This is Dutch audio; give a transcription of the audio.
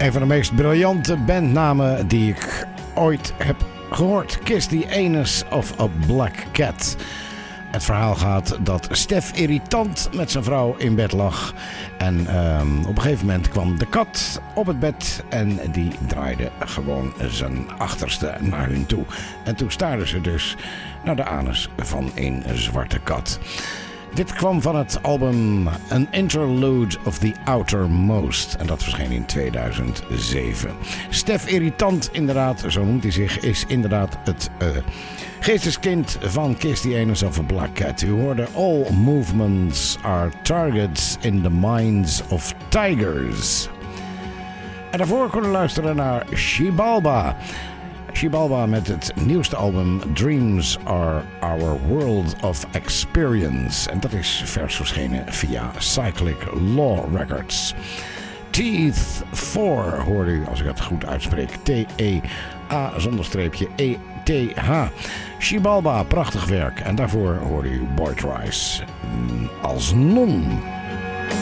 Een van de meest briljante bandnamen die ik ooit heb gehoord. Kiss the Anus of a Black Cat. Het verhaal gaat dat Stef irritant met zijn vrouw in bed lag. En op een gegeven moment kwam de kat op het bed en die draaide gewoon zijn achterste naar hun toe. En toen staarden ze dus naar de anus van een zwarte kat. Dit kwam van het album An Interlude of the Outermost. En dat verscheen in 2007. Stef Irritant, inderdaad, zo noemt hij zich, is inderdaad het geesteskind van Kiss the Anus of a Black Cat. U hoorde All movements are targets in the minds of tigers. En daarvoor konden we luisteren naar Xibalba. Xibalba met het nieuwste album Dreams Are Our World of Experience. En dat is vers verschenen via Cyclic Law Records. Teeth 4 hoorde u, als ik het goed uitspreek. T-E-A_E-T-H. Xibalba, prachtig werk. En daarvoor hoorde u Boyd Rice als non.